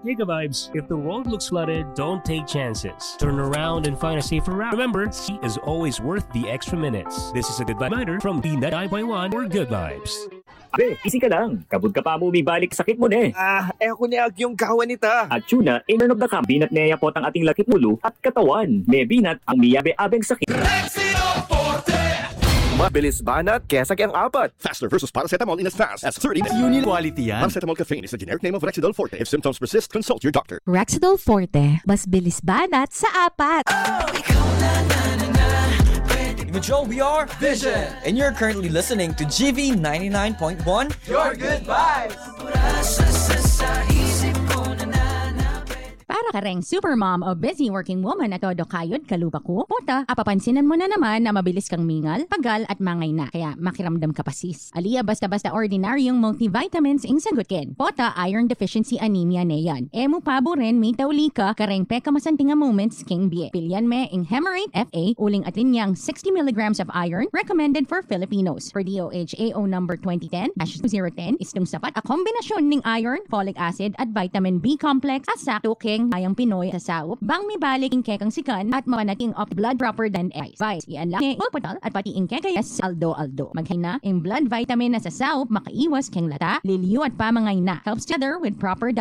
Gigavibes. If the road looks flooded, don't take chances. Turn around and find a safer route. Remember, C is always worth the extra minutes. This is a good reminder from Peanut I-by-1 or Good Vibes. Be, easy ka lang. Kabud ka pa mo balik sakit mo ne. Ako niya yung kawan nita. At tuna, inernog na ka, binat neya po ang ating lakit ulo at katawan. May binat ang miyabe-abeng sakit. Mabilis banat kesa kayang apat. Faster versus paracetamol in as fast as 30 minutes. Unit quality yan. Paracetamol caffeine is the generic name of Rexidol Forte. If symptoms persist, consult your doctor. Rexidol Forte, mas bilis banat sa apat. Joe, we are Vision, and you're currently listening to GV 99.1. Your good vibes. Para ka ring supermom o busy working woman na todo kayod kaluba ko, puta, apapansinan mo na naman na mabilis kang mingal, pagal at mangay na. Kaya makiramdam ka pa sis. Aliya basta-basta ordinaryong multivitamins ing sagutkin. Puta, iron deficiency anemia na yan. Emu pabo rin may tauli ka kareng peka masantinga moments king bie. Pilyan me ing Hemarate FA, uling atin niyang 60 milligrams of iron recommended for Filipinos. For DOH-AO number 2010-2010, istong sapat a kombinasyon ning iron, folic acid at vitamin B complex at sakto king ayang Pinoy sa saup, bang may balik ing kekang sikan at mapanating of blood proper than ice. Vice, iyan lang pulpotal at pati ing kekayas aldo. Maghina ing blood vitamin na sa saup, makaiwas keng lata, liliyo at pamangay na. Helps together with proper